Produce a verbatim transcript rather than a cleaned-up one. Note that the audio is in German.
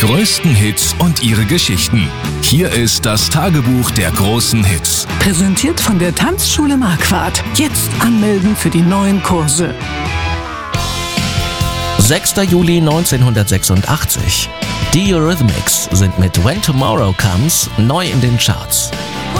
größten Hits und ihre Geschichten. Hier ist das Tagebuch der großen Hits. Präsentiert von der Tanzschule Marquardt. Jetzt anmelden für die neuen Kurse. sechster Juli neunzehnhundertsechsundachtzig. Die Eurythmics sind mit When Tomorrow Comes neu in den Charts.